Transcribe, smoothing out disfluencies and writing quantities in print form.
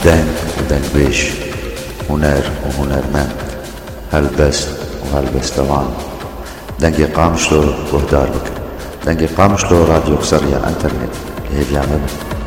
دنگ ودنگبيش، هنر وهنرمند، هلبست وهلبستوان. دنگی قامشلو وهدار بك، دنگی قامشلو راديو قصرية انترنت هي اليعمل.